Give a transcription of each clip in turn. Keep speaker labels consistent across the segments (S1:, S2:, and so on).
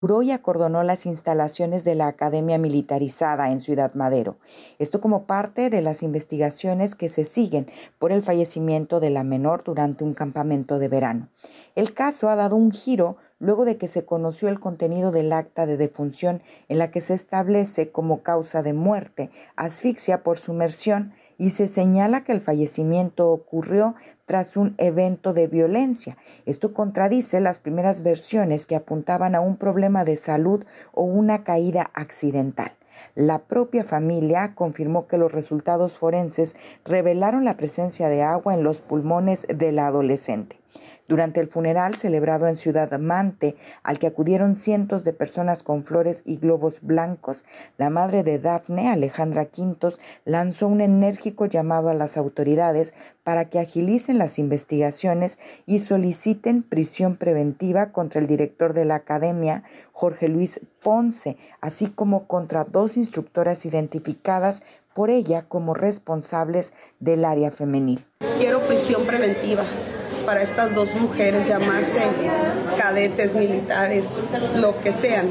S1: y acordonó las instalaciones de la Academia Militarizada en Ciudad Madero. Esto como parte de las investigaciones que se siguen por el fallecimiento de la menor durante un campamento de verano. El caso ha dado un giro luego de que se conoció el contenido del acta de defunción en la que se establece como causa de muerte asfixia por sumersión y se señala que el fallecimiento ocurrió tras un evento de violencia. Esto contradice las primeras versiones que apuntaban a un problema de salud o una caída accidental. La propia familia confirmó que los resultados forenses revelaron la presencia de agua en los pulmones de la adolescente. Durante el funeral celebrado en Ciudad Mante, al que acudieron cientos de personas con flores y globos blancos, la madre de Dafne, Alejandra Quintos, lanzó un enérgico llamado a las autoridades para que agilicen las investigaciones y soliciten prisión preventiva contra el director de la academia, Jorge Luis Ponce, así como contra 2 instructoras identificadas por ella como responsables del área femenil.
S2: Quiero prisión preventiva para estas 2 mujeres, llamarse cadetes, militares, lo que sean.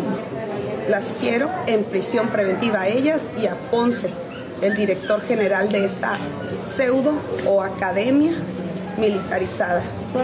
S2: Las quiero en prisión preventiva, a ellas y a Ponce, el director general de esta pseudo o academia militarizada.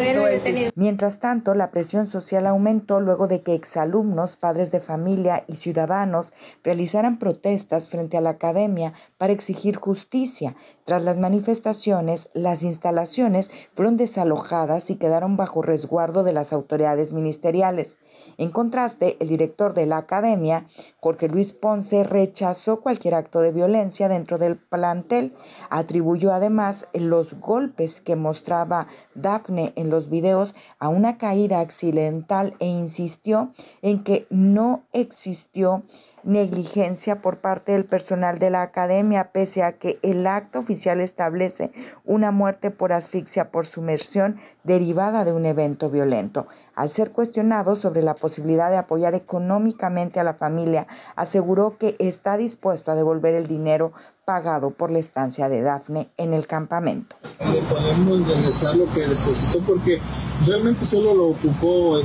S1: Mientras tanto, la presión social aumentó luego de que exalumnos, padres de familia y ciudadanos realizaran protestas frente a la academia para exigir justicia. Tras las manifestaciones, las instalaciones fueron desalojadas y quedaron bajo resguardo de las autoridades ministeriales. En contraste, el director de la academia, Jorge Luis Ponce, rechazó cualquier acto de violencia dentro del plantel. Atribuyó además los golpes que mostraba Dafne en los videos a una caída accidental e insistió en que no existió negligencia por parte del personal de la academia, pese a que el acta oficial establece una muerte por asfixia por sumersión derivada de un evento violento. Al ser cuestionado sobre la posibilidad de apoyar económicamente a la familia, aseguró que está dispuesto a devolver el dinero pagado por la estancia de Dafne en el campamento.
S3: Le podemos regresar lo que depositó porque realmente solo lo ocupó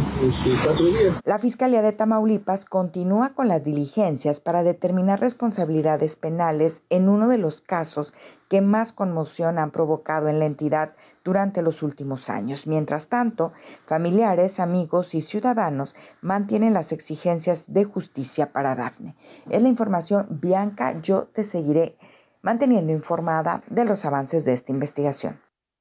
S3: 4 días.
S1: La Fiscalía de Tamaulipas continúa con las diligencias para determinar responsabilidades penales en uno de los casos que más conmoción han provocado en la entidad durante los últimos años. Mientras tanto, familiares, amigos y ciudadanos mantienen las exigencias de justicia para Dafne. Es la información, Bianca, yo te seguiré manteniendo informada de los avances de esta investigación.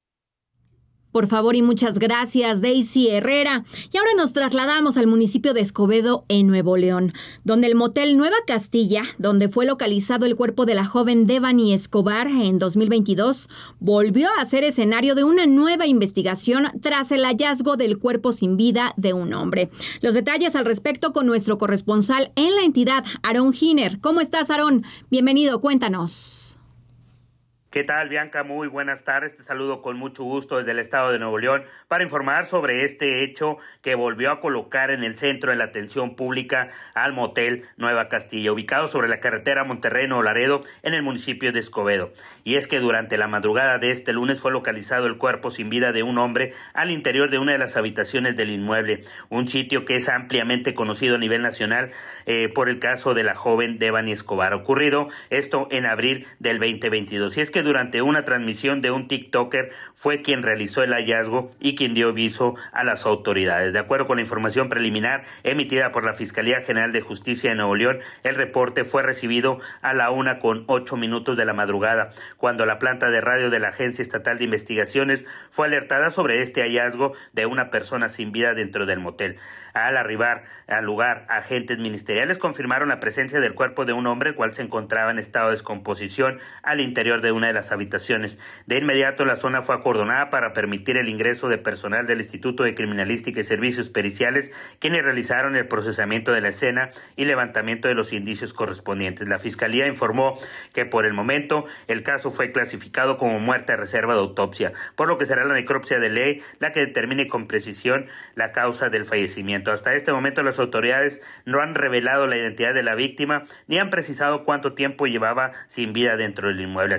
S4: Por favor y muchas gracias, Daisy Herrera. Y ahora nos trasladamos al municipio de Escobedo, en Nuevo León, donde el motel Nueva Castilla, donde fue localizado el cuerpo de la joven Devani Escobar en 2022, volvió a ser escenario de una nueva investigación tras el hallazgo del cuerpo sin vida de un hombre. Los detalles al respecto con nuestro corresponsal en la entidad, Aarón Giner. ¿Cómo estás, Aarón? Bienvenido, cuéntanos.
S5: ¿Qué tal, Bianca? Muy buenas tardes. Te saludo con mucho gusto desde el estado de Nuevo León para informar sobre este hecho que volvió a colocar en el centro de la atención pública al motel Nueva Castilla, ubicado sobre la carretera Monterrey-Nuevo en el municipio de Escobedo. Y es que durante la madrugada de este lunes fue localizado el cuerpo sin vida de un hombre al interior de una de las habitaciones del inmueble, un sitio que es ampliamente conocido a nivel nacional por el caso de la joven Devani Escobar, ocurrido esto en abril del 2022. Y es que durante una transmisión de un TikToker fue quien realizó el hallazgo y quien dio aviso a las autoridades. De acuerdo con la información preliminar emitida por la Fiscalía General de Justicia de Nuevo León, el reporte fue recibido a la 1:08 de la madrugada, cuando la planta de radio de la Agencia Estatal de Investigaciones fue alertada sobre este hallazgo de una persona sin vida dentro del motel. Al arribar al lugar, agentes ministeriales confirmaron la presencia del cuerpo de un hombre, el cual se encontraba en estado de descomposición al interior de una de las habitaciones. De inmediato la zona fue acordonada para permitir el ingreso de personal del Instituto de Criminalística y Servicios Periciales, quienes realizaron el procesamiento de la escena y levantamiento de los indicios correspondientes. La Fiscalía informó que por el momento el caso fue clasificado como muerte a reserva de autopsia, por lo que será la necropsia de ley la que determine con precisión la causa del fallecimiento. Hasta este momento las autoridades no han revelado la identidad de la víctima ni han precisado cuánto tiempo llevaba sin vida dentro del inmueble. Asimismo,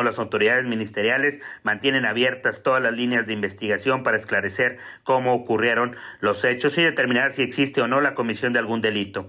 S5: las autoridades ministeriales mantienen abiertas todas las líneas de investigación para esclarecer cómo ocurrieron los hechos y determinar si existe o no la comisión de algún delito.